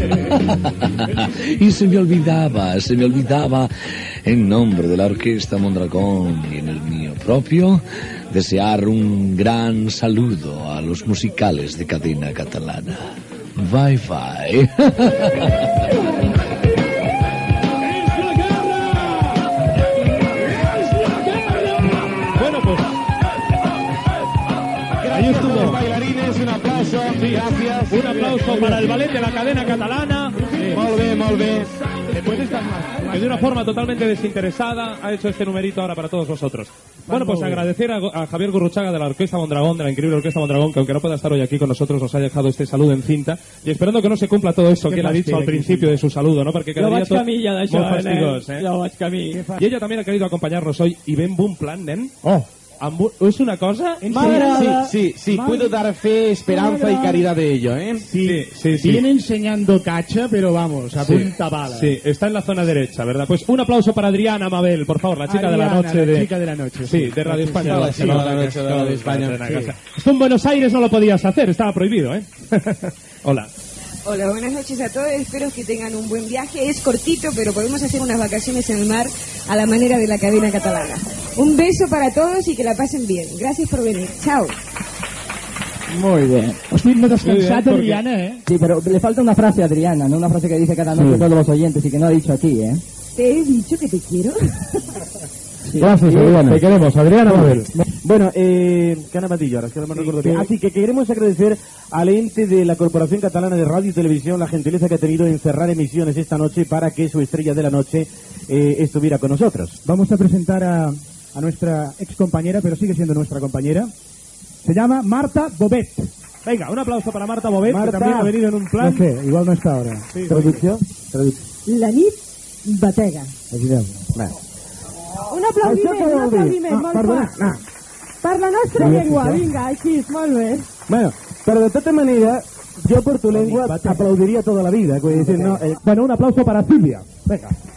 Y se me olvidaba, en nombre de la Orquesta Mondragón y en el mío propio, desear un gran saludo a los musicales de Cadena Catalana. Bye bye. Bueno, pues ahí estuvo. Los bailarines, un aplauso. Sí, gracias. Un aplauso para el ballet de la Cadena Catalana. Molt bé. Que de una forma totalmente desinteresada ha hecho este numerito ahora para todos vosotros. Bueno, pues agradecer a Javier Gurruchaga de la Orquesta Mondragón, de la increíble Orquesta Mondragón, que aunque no pueda estar hoy aquí con nosotros, nos ha dejado este saludo en cinta, y esperando que no se cumpla todo eso que él ha dicho al principio de su saludo, ¿no? Porque quedaría todo muy fastigós, Y ella también ha querido acompañarnos hoy, y ven buen plan, nen. ¿Es una cosa? Sí, puedo dar fe, esperanza y caridad de ello, ¿eh? Sí. Viene enseñando cacha, pero vamos, a punta bala. Sí, está en la zona derecha, ¿verdad? Pues un aplauso para Adriana Mabel, por favor, la chica de la noche. La chica de la noche. Sí, de Radio España. La chica de la noche de Radio España. Esto en Buenos Aires no lo podías hacer, estaba prohibido, ¿eh? Hola. Hola, buenas noches a todos, espero que tengan un buen viaje, es cortito, pero podemos hacer unas vacaciones en el mar a la manera de la Cadena Catalana. Un beso para todos y que la pasen bien, gracias por venir, chao. Muy bien. Hosti, no descansat, Adriana, ¿eh? Sí, pero le falta una frase a Adriana, ¿no? Una frase que dice cada noche todos los oyentes y que no ha dicho aquí, ¿eh? ¿Te he dicho que te quiero? Sí. Gracias, Adriana. Te queremos, Adriana Mabel. Bueno, ¿qué han matado ahora? Es que no me recuerdo bien. Así que queremos agradecer al ente de la Corporación Catalana de Radio y Televisión la gentileza que ha tenido en cerrar emisiones esta noche para que su estrella de la noche estuviera con nosotros. Vamos a presentar a nuestra ex compañera, pero sigue siendo nuestra compañera. Se llama Marta Bobet. Venga, un aplauso para Marta Bobet, Marta, que también ha venido en un plan. No sé, igual no está ahora. Sí, Traducció? La nit batega. Un aplaudiment, molt fort. Per la nostra llengua, vinga, així, molt bé. Bueno, pero de todas maneras, yo por tu lengua aplaudiría toda la vida. Decir, no, Bueno, un aplauso para Silvia. Venga.